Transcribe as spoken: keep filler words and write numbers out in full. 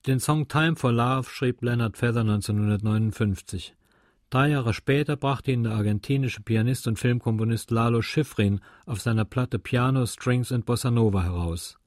Den Song Time for Love schrieb Leonard Feather neunzehnhundertneunundfünfzig. Drei Jahre später brachte ihn der argentinische Pianist und Filmkomponist Lalo Schifrin auf seiner Platte Piano, Strings and Bossa Nova heraus.